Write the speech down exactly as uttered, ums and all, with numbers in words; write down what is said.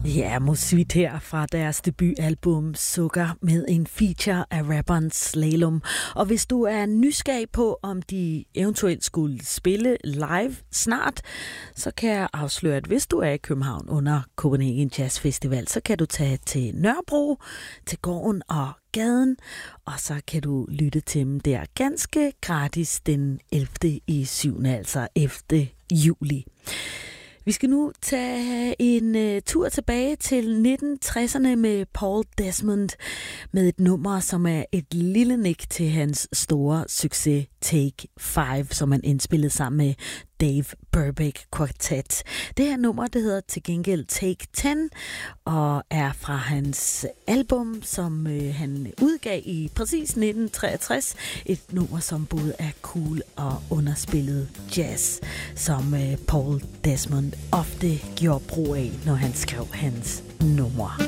Ja, musik her fra deres debutalbum Sukker med en feature af rapperen Slalom. Og hvis du er nysgerrig på, om de eventuelt skulle spille live snart, så kan jeg afsløre, at hvis du er i København under Copenhagen Jazz Festival, så kan du tage til Nørrebro, til gården og gaden, og så kan du lytte til dem der ganske gratis den ellevte i syvende, altså ellevte juli. Vi skal nu tage en uh, tur tilbage til nitten tresserne med Paul Desmond med et nummer, som er et lille nik til hans store succes Take fem, som han indspillede sammen med Dave Brubeck Quartet. Det her nummer, det hedder til gengæld Take ti og er fra hans album, som øh, han udgav i præcis nitten treogtres. Et nummer, som både er cool og underspillet jazz, som øh, Paul Desmond ofte gjorde brug af, når han skrev hans numre.